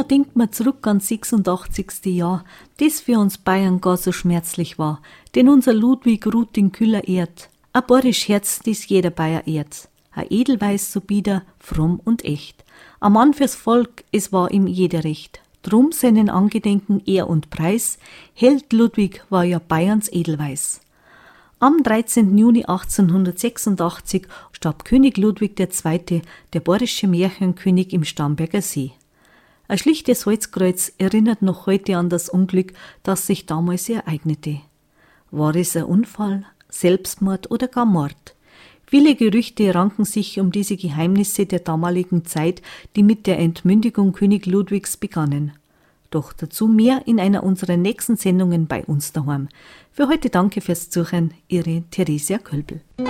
da denkt man zurück ans 86. Jahr, das für uns Bayern gar so schmerzlich war, denn unser Ludwig ruht in kühler Erd. Ein bayerisch Herz, das jeder Bayer ehrt. Ein Edelweiß so bieder, fromm und echt. Ein Mann fürs Volk, es war ihm jeder recht. Drum seinen Angedenken Ehr und Preis, Held Ludwig war ja Bayerns Edelweiß. Am 13. Juni 1886 starb König Ludwig II., der bayerische Märchenkönig im Starnberger See. Ein schlichtes Holzkreuz erinnert noch heute an das Unglück, das sich damals ereignete. War es ein Unfall, Selbstmord oder gar Mord? Viele Gerüchte ranken sich um diese Geheimnisse der damaligen Zeit, die mit der Entmündigung König Ludwigs begannen. Doch dazu mehr in einer unserer nächsten Sendungen bei uns daheim. Für heute danke fürs Zuhören, Ihre Theresia Kölbl.